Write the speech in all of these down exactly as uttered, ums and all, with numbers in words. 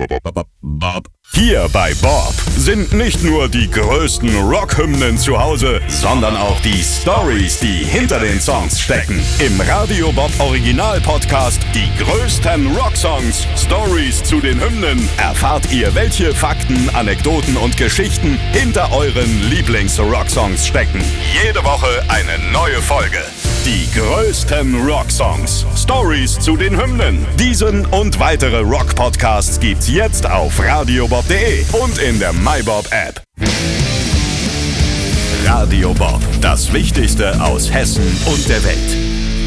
Hier bei Bob sind nicht nur die größten Rockhymnen zu Hause, sondern auch die Storys, die hinter den Songs stecken. Im Radio Bob Original Podcast Die größten Rocksongs, Stories zu den Hymnen, erfahrt ihr, welche Fakten, Anekdoten und Geschichten hinter euren Lieblings-Rocksongs stecken. Jede Woche eine neue Folge. Die größten Rocksongs, Stories zu den Hymnen. Diesen und weitere Rock-Podcasts gibt's jetzt auf radiobob punkt de und in der MyBob-App. Radio Bob, das Wichtigste aus Hessen und der Welt.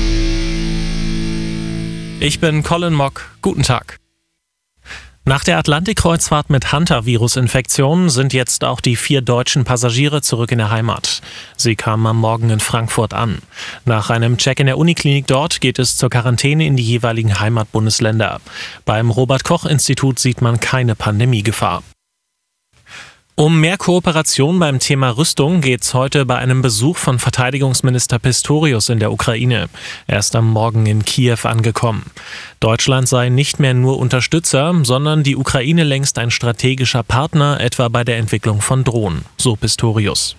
Ich bin Colin Mock. Guten Tag. Nach der Atlantikkreuzfahrt mit Hantavirus-Infektionen sind jetzt auch die vier deutschen Passagiere zurück in der Heimat. Sie kamen am Morgen in Frankfurt an. Nach einem Check in der Uniklinik dort geht es zur Quarantäne in die jeweiligen Heimatbundesländer. Beim Robert-Koch-Institut sieht man keine Pandemiegefahr. Um mehr Kooperation beim Thema Rüstung geht's heute bei einem Besuch von Verteidigungsminister Pistorius in der Ukraine. Er ist am Morgen in Kiew angekommen. Deutschland sei nicht mehr nur Unterstützer, sondern die Ukraine längst ein strategischer Partner, etwa bei der Entwicklung von Drohnen, so Pistorius.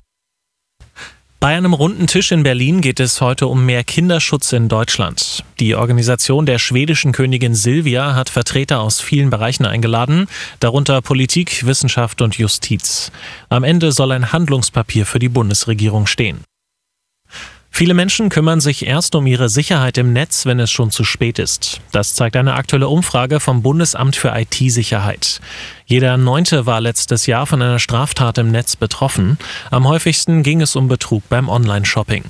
Bei einem runden Tisch in Berlin geht es heute um mehr Kinderschutz in Deutschland. Die Organisation der schwedischen Königin Silvia hat Vertreter aus vielen Bereichen eingeladen, darunter Politik, Wissenschaft und Justiz. Am Ende soll ein Handlungspapier für die Bundesregierung stehen. Viele Menschen kümmern sich erst um ihre Sicherheit im Netz, wenn es schon zu spät ist. Das zeigt eine aktuelle Umfrage vom Bundesamt für I T-Sicherheit. Jeder Neunte war letztes Jahr von einer Straftat im Netz betroffen. Am häufigsten ging es um Betrug beim Online-Shopping.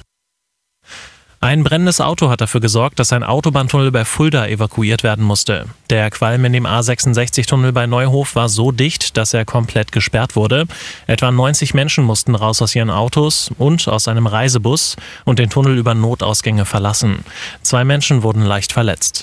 Ein brennendes Auto hat dafür gesorgt, dass ein Autobahntunnel bei Fulda evakuiert werden musste. Der Qualm in dem A sechsundsechzig-Tunnel bei Neuhof war so dicht, dass er komplett gesperrt wurde. Etwa neunzig Menschen mussten raus aus ihren Autos und aus einem Reisebus und den Tunnel über Notausgänge verlassen. Zwei Menschen wurden leicht verletzt.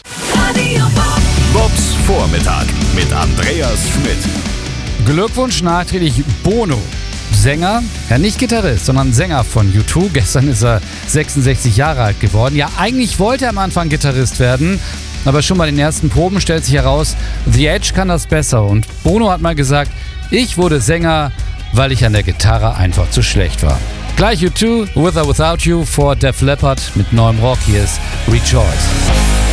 Bobs Vormittag mit Andreas Schmidt. Glückwunsch nachträglich Bono. Sänger, ja nicht Gitarrist, sondern Sänger von U zwei. Gestern ist er sechsundsechzig Jahre alt geworden. Ja, eigentlich wollte er am Anfang Gitarrist werden, aber schon bei den ersten Proben stellt sich heraus, The Edge kann das besser. Und Bono hat mal gesagt, ich wurde Sänger, weil ich an der Gitarre einfach zu schlecht war. Gleich U zwei, With or Without You vor Def Leppard mit neuem Rock. Hier ist Rejoice.